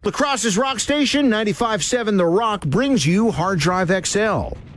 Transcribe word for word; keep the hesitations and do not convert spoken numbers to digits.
La Crosse's Rock Station, ninety-five point seven The Rock, brings you Hard Drive X L.